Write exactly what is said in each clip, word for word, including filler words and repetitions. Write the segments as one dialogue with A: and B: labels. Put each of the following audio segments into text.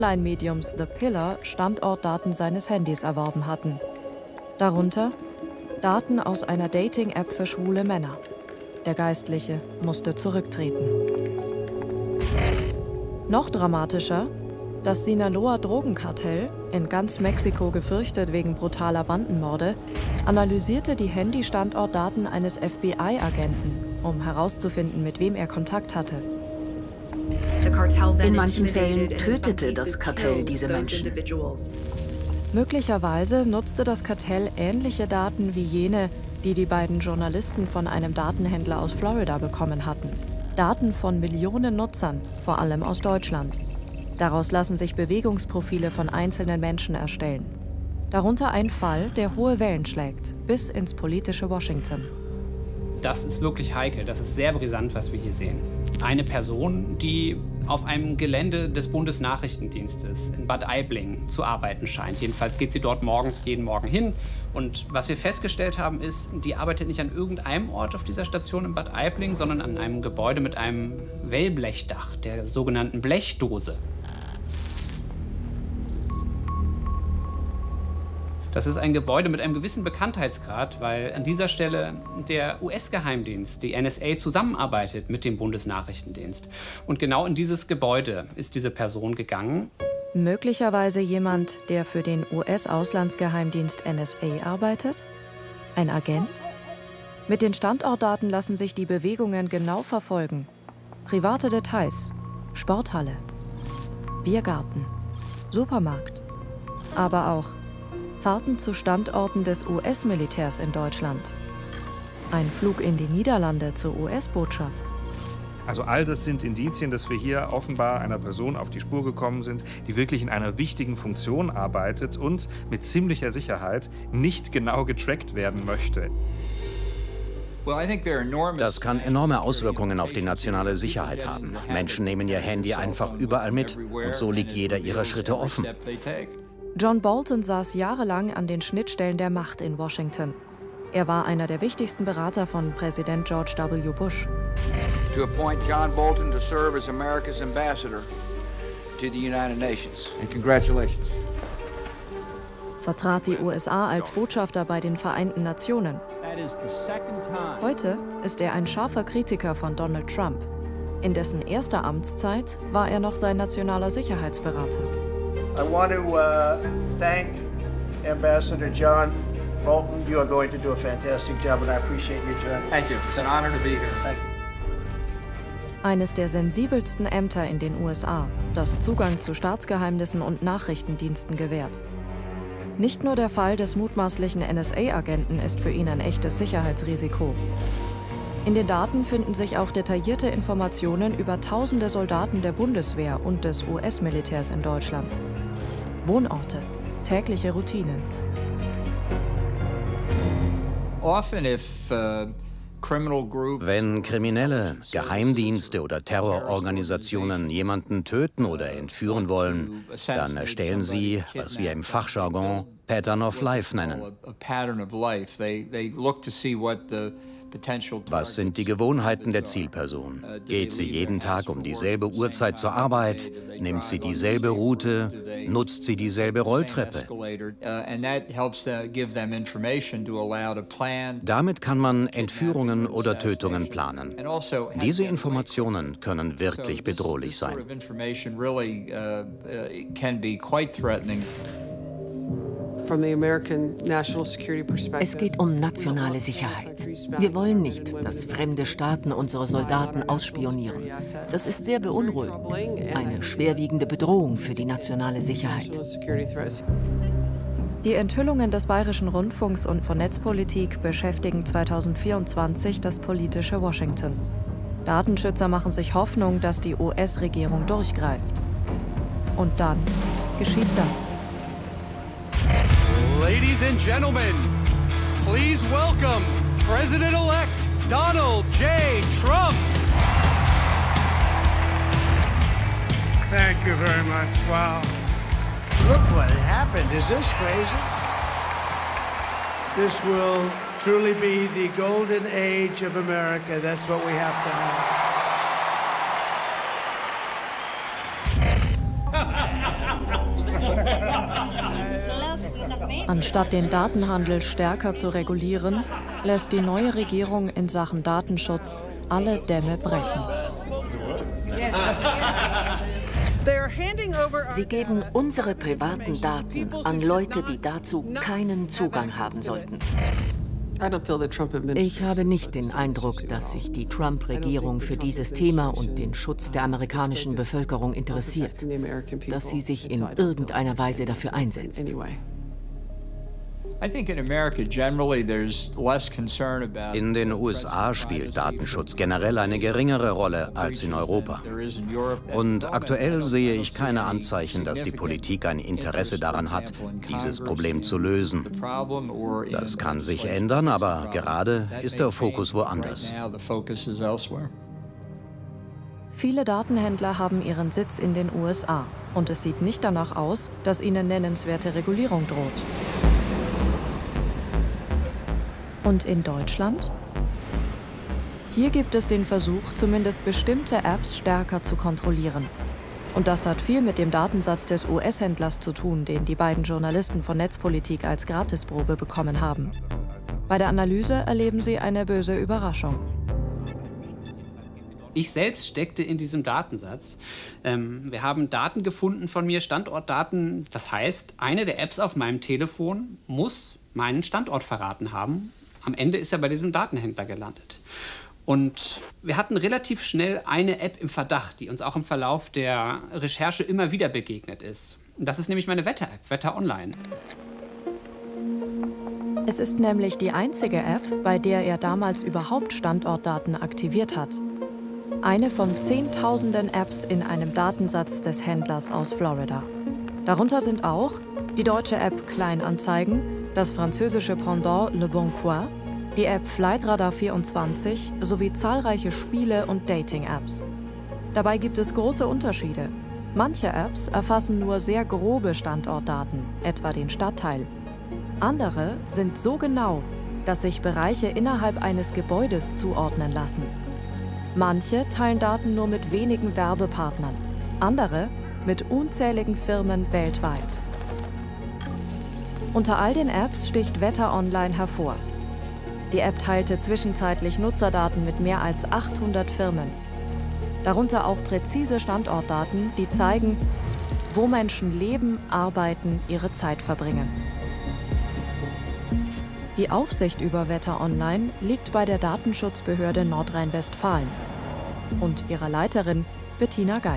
A: Online-Mediums The Pillar Standortdaten seines Handys erworben hatten. Darunter Daten aus einer Dating-App für schwule Männer. Der Geistliche musste zurücktreten. Noch dramatischer: Das Sinaloa-Drogenkartell, in ganz Mexiko gefürchtet wegen brutaler Bandenmorde, analysierte die Handy-Standortdaten eines F B I-Agenten, um herauszufinden, mit wem er Kontakt hatte.
B: In manchen Fällen tötete das Kartell diese Menschen.
A: Möglicherweise nutzte das Kartell ähnliche Daten wie jene, die die beiden Journalisten von einem Datenhändler aus Florida bekommen hatten. Daten von Millionen Nutzern, vor allem aus Deutschland. Daraus lassen sich Bewegungsprofile von einzelnen Menschen erstellen. Darunter ein Fall, der hohe Wellen schlägt, bis ins politische Washington.
C: Das ist wirklich heikel, das ist sehr brisant, was wir hier sehen. Eine Person, die auf einem Gelände des Bundesnachrichtendienstes in Bad Aibling zu arbeiten scheint. Jedenfalls geht sie dort morgens jeden Morgen hin. Und was wir festgestellt haben, ist, die arbeitet nicht an irgendeinem Ort auf dieser Station in Bad Aibling, sondern an einem Gebäude mit einem Wellblechdach, der sogenannten Blechdose. Das ist ein Gebäude mit einem gewissen Bekanntheitsgrad, weil an dieser Stelle der U S-Geheimdienst, die N S A, zusammenarbeitet mit dem Bundesnachrichtendienst. Und genau in dieses Gebäude ist diese Person gegangen.
A: Möglicherweise jemand, der für den U S-Auslandsgeheimdienst N S A arbeitet? Ein Agent? Mit den Standortdaten lassen sich die Bewegungen genau verfolgen. Private Details, Sporthalle, Biergarten, Supermarkt, aber auch Fahrten zu Standorten des U S-Militärs in Deutschland. Ein Flug in die Niederlande zur U S-Botschaft.
D: Also all das sind Indizien, dass wir hier offenbar einer Person auf die Spur gekommen sind, die wirklich in einer wichtigen Funktion arbeitet und mit ziemlicher Sicherheit nicht genau getrackt werden möchte.
E: Das kann enorme Auswirkungen auf die nationale Sicherheit haben. Menschen nehmen ihr Handy einfach überall mit und so liegt jeder ihrer Schritte offen.
A: John Bolton saß jahrelang an den Schnittstellen der Macht in Washington. Er war einer der wichtigsten Berater von Präsident George W. Bush.
F: To appoint John Bolton to serve as America's ambassador to the United Nations. And congratulations.
A: Vertrat die U S A als Botschafter bei den Vereinten Nationen. Heute ist er ein scharfer Kritiker von Donald Trump. In dessen erster Amtszeit war er noch sein nationaler Sicherheitsberater.
G: I want to uh, thank Ambassador John Bolton. You are going to do a fantastic job, and I appreciate your job.
F: Thank you. It's an honor to be here.
G: Thank you.
A: Eines der sensibelsten Ämter in den U S A, das Zugang zu Staatsgeheimnissen und Nachrichtendiensten gewährt. Nicht nur der Fall des mutmaßlichen N S A-Agenten ist für ihn ein echtes Sicherheitsrisiko. In den Daten finden sich auch detaillierte Informationen über tausende Soldaten der Bundeswehr und des U S-Militärs in Deutschland. Wohnorte, tägliche Routinen.
E: Wenn Kriminelle, Geheimdienste oder Terrororganisationen jemanden töten oder entführen wollen, dann erstellen sie, was wir im Fachjargon Pattern of Life nennen. Was sind die Gewohnheiten der Zielperson? Geht sie jeden Tag um dieselbe Uhrzeit zur Arbeit? Nimmt sie dieselbe Route? Nutzt sie dieselbe Rolltreppe? Damit kann man Entführungen oder Tötungen planen. Diese Informationen können wirklich bedrohlich sein.
B: Es geht um nationale Sicherheit. Wir wollen nicht, dass fremde Staaten unsere Soldaten ausspionieren. Das ist sehr beunruhigend. Eine schwerwiegende Bedrohung für die nationale Sicherheit.
A: Die Enthüllungen des Bayerischen Rundfunks und von Netzpolitik beschäftigen zweitausendvierundzwanzig das politische Washington. Datenschützer machen sich Hoffnung, dass die U S-Regierung durchgreift. Und dann geschieht das.
H: Ladies and gentlemen, please welcome President-elect Donald J. Trump.
G: Thank you very much. Wow. Look what happened. Is this crazy? This will truly be the golden age of America. That's what we have to have.
A: Anstatt den Datenhandel stärker zu regulieren, lässt die neue Regierung in Sachen Datenschutz alle Dämme brechen.
B: Sie geben unsere privaten Daten an Leute, die dazu keinen Zugang haben sollten. Ich habe nicht den Eindruck, dass sich die Trump-Regierung für dieses Thema und den Schutz der amerikanischen Bevölkerung interessiert, dass sie sich in irgendeiner Weise dafür einsetzt.
E: In den U S A spielt Datenschutz generell eine geringere Rolle als in Europa. Und aktuell sehe ich keine Anzeichen, dass die Politik ein Interesse daran hat, dieses Problem zu lösen. Das kann sich ändern, aber gerade ist der Fokus woanders.
A: Viele Datenhändler haben ihren Sitz in den U S A und es sieht nicht danach aus, dass ihnen nennenswerte Regulierung droht. Und in Deutschland? Hier gibt es den Versuch, zumindest bestimmte Apps stärker zu kontrollieren. Und das hat viel mit dem Datensatz des U S-Händlers zu tun, den die beiden Journalisten von Netzpolitik als Gratisprobe bekommen haben. Bei der Analyse erleben sie eine böse Überraschung.
C: Ich selbst steckte in diesem Datensatz. Ähm, wir haben Daten gefunden von mir, Standortdaten. Das heißt, eine der Apps auf meinem Telefon muss meinen Standort verraten haben. Am Ende ist er bei diesem Datenhändler gelandet. Und wir hatten relativ schnell eine App im Verdacht, die uns auch im Verlauf der Recherche immer wieder begegnet ist. Das ist nämlich meine Wetter-App, Wetter Online.
A: Es ist nämlich die einzige App, bei der er damals überhaupt Standortdaten aktiviert hat. Eine von zehntausenden Apps in einem Datensatz des Händlers aus Florida. Darunter sind auch die deutsche App Kleinanzeigen, das französische Pendant Le Bon Coin, die App Flightradar vierundzwanzig sowie zahlreiche Spiele- und Dating-Apps. Dabei gibt es große Unterschiede. Manche Apps erfassen nur sehr grobe Standortdaten, etwa den Stadtteil. Andere sind so genau, dass sich Bereiche innerhalb eines Gebäudes zuordnen lassen. Manche teilen Daten nur mit wenigen Werbepartnern, andere mit unzähligen Firmen weltweit. Unter all den Apps sticht Wetter Online hervor. Die App teilte zwischenzeitlich Nutzerdaten mit mehr als achthundert Firmen. Darunter auch präzise Standortdaten, die zeigen, wo Menschen leben, arbeiten, ihre Zeit verbringen. Die Aufsicht über Wetter Online liegt bei der Datenschutzbehörde Nordrhein-Westfalen und ihrer Leiterin Bettina Geig.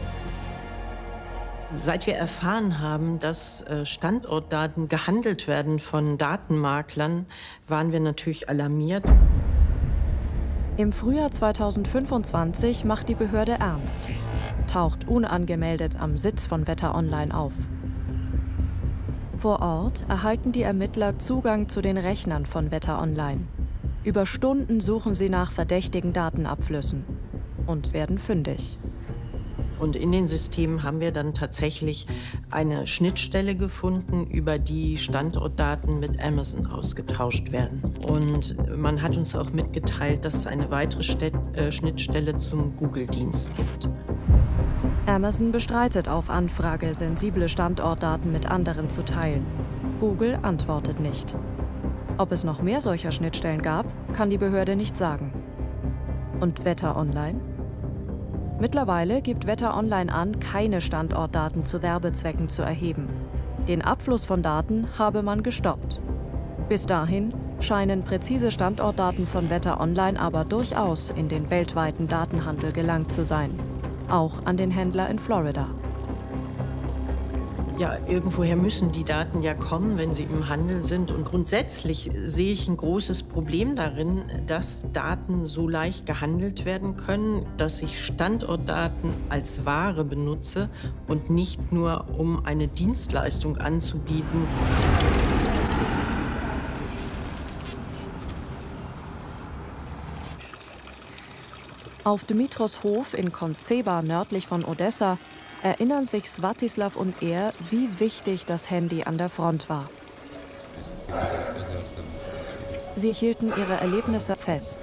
I: Seit wir erfahren haben, dass Standortdaten gehandelt werden von Datenmaklern, waren wir natürlich alarmiert.
A: Im Frühjahr zweitausendfünfundzwanzig macht die Behörde ernst, taucht unangemeldet am Sitz von Wetter Online auf. Vor Ort erhalten die Ermittler Zugang zu den Rechnern von Wetter Online. Über Stunden suchen sie nach verdächtigen Datenabflüssen und werden fündig.
I: Und in den Systemen haben wir dann tatsächlich eine Schnittstelle gefunden, über die Standortdaten mit Amazon ausgetauscht werden. Und man hat uns auch mitgeteilt, dass es eine weitere Städt äh, Schnittstelle zum Google-Dienst gibt.
A: Amazon bestreitet auf Anfrage, sensible Standortdaten mit anderen zu teilen. Google antwortet nicht. Ob es noch mehr solcher Schnittstellen gab, kann die Behörde nicht sagen. Und Wetter Online? Mittlerweile gibt Wetter Online an, keine Standortdaten zu Werbezwecken zu erheben. Den Abfluss von Daten habe man gestoppt. Bis dahin scheinen präzise Standortdaten von Wetter Online aber durchaus in den weltweiten Datenhandel gelangt zu sein. Auch an den Händler in Florida.
I: Ja, irgendwoher müssen die Daten ja kommen, wenn sie im Handel sind. Und grundsätzlich sehe ich ein großes Problem darin, dass Daten so leicht gehandelt werden können, dass ich Standortdaten als Ware benutze und nicht nur, um eine Dienstleistung anzubieten.
A: Auf Dmitros Hof in Konzeba nördlich von Odessa erinnern sich Svatislav und er, wie wichtig das Handy an der Front war. Sie hielten ihre Erlebnisse fest,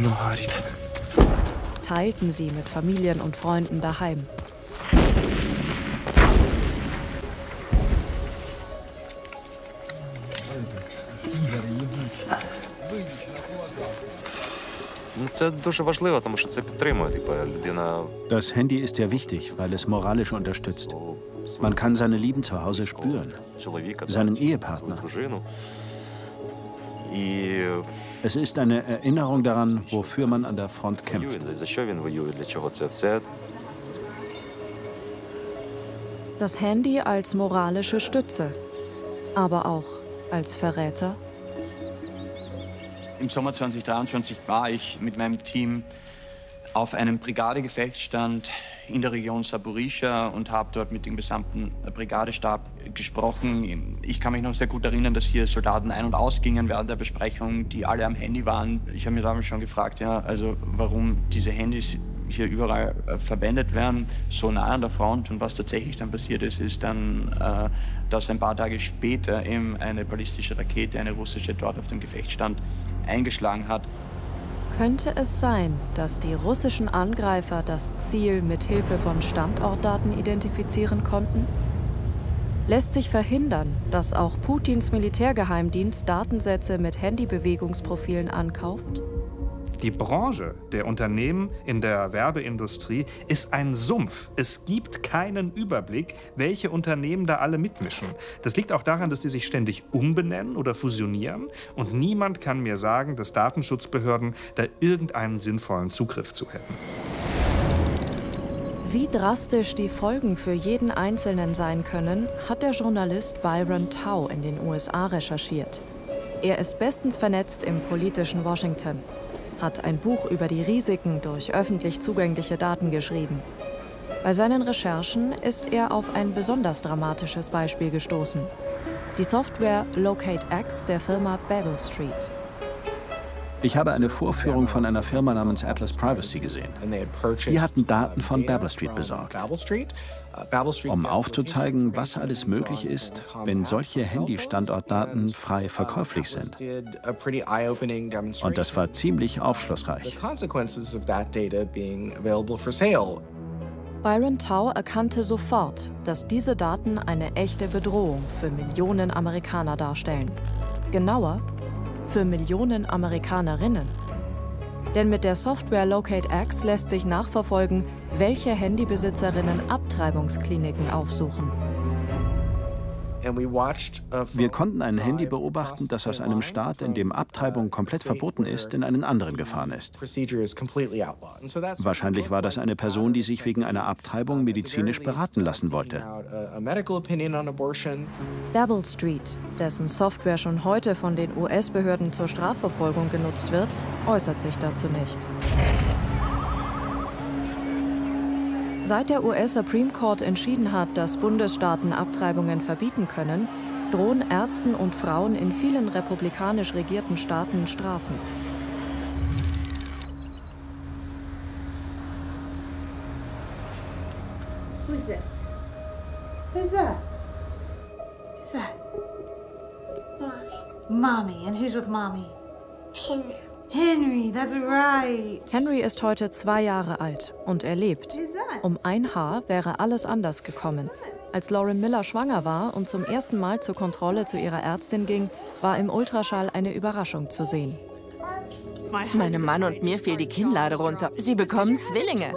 A: teilten sie mit Familien und Freunden daheim.
J: Das Handy ist sehr wichtig, weil es moralisch unterstützt. Man kann seine Lieben zu Hause spüren, seinen Ehepartner. Es ist eine Erinnerung daran, wofür man an der Front kämpft.
A: Das Handy als moralische Stütze, aber auch als Verräter.
K: Im Sommer zweitausenddreiundzwanzig war ich mit meinem Team auf einem Brigadegefechtsstand in der Region Saporischschja und habe dort mit dem gesamten Brigadestab gesprochen. Ich kann mich noch sehr gut erinnern, dass hier Soldaten ein- und ausgingen während der Besprechung, die alle am Handy waren. Ich habe mir damals schon gefragt, ja, also warum diese Handys hier überall äh, verwendet werden, so nah an der Front. Und was tatsächlich dann passiert ist, ist dann, äh, dass ein paar Tage später eben eine ballistische Rakete, eine russische, dort auf dem Gefechtsstand eingeschlagen hat.
A: Könnte es sein, dass die russischen Angreifer das Ziel mit Hilfe von Standortdaten identifizieren konnten? Lässt sich verhindern, dass auch Putins Militärgeheimdienst Datensätze mit Handybewegungsprofilen ankauft?
D: Die Branche der Unternehmen in der Werbeindustrie ist ein Sumpf. Es gibt keinen Überblick, welche Unternehmen da alle mitmischen. Das liegt auch daran, dass die sich ständig umbenennen oder fusionieren. Und niemand kann mir sagen, dass Datenschutzbehörden da irgendeinen sinnvollen Zugriff zu hätten.
A: Wie drastisch die Folgen für jeden Einzelnen sein können, hat der Journalist Byron Tau in den U S A recherchiert. Er ist bestens vernetzt im politischen Washington, hat ein Buch über die Risiken durch öffentlich zugängliche Daten geschrieben. Bei seinen Recherchen ist er auf ein besonders dramatisches Beispiel gestoßen. Die Software LocateX der Firma Babel Street.
J: Ich habe eine Vorführung von einer Firma namens Atlas Privacy gesehen. Die hatten Daten von Babel Street besorgt, um aufzuzeigen, was alles möglich ist, wenn solche Handy-Standortdaten frei verkäuflich sind. Und das war ziemlich aufschlussreich.
A: Byron Tau erkannte sofort, dass diese Daten eine echte Bedrohung für Millionen Amerikaner darstellen. Genauer, für Millionen Amerikanerinnen. Denn mit der Software LocateX lässt sich nachverfolgen, welche Handybesitzerinnen Abtreibungskliniken aufsuchen.
J: Wir konnten ein Handy beobachten, das aus einem Staat, in dem Abtreibung komplett verboten ist, in einen anderen gefahren ist. Wahrscheinlich war das eine Person, die sich wegen einer Abtreibung medizinisch beraten lassen wollte.
A: Babel Street, dessen Software schon heute von den U S-Behörden zur Strafverfolgung genutzt wird, äußert sich dazu nicht. Seit der U S Supreme Court entschieden hat, dass Bundesstaaten Abtreibungen verbieten können, drohen Ärzten und Frauen in vielen republikanisch regierten Staaten Strafen.
L: Who's this? Who's that? Who's that? Mommy. Mommy. And who's with Mommy?
A: Henry.
L: Henry, that's right.
A: Henry ist heute zwei Jahre alt und er lebt. Um ein Haar wäre alles anders gekommen. Als Lauren Miller schwanger war und zum ersten Mal zur Kontrolle zu ihrer Ärztin ging, war im Ultraschall eine Überraschung zu sehen.
B: Meinem Mann und mir fiel die Kinnlade runter. Sie bekommen Zwillinge.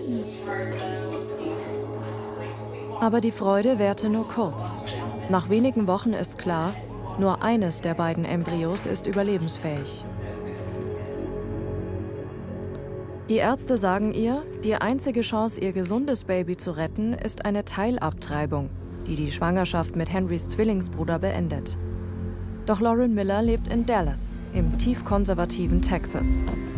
A: Aber die Freude währte nur kurz. Nach wenigen Wochen ist klar, nur eines der beiden Embryos ist überlebensfähig. Die Ärzte sagen ihr, die einzige Chance, ihr gesundes Baby zu retten, ist eine Teilabtreibung, die die Schwangerschaft mit Henrys Zwillingsbruder beendet. Doch Lauren Miller lebt in Dallas, im tief konservativen Texas.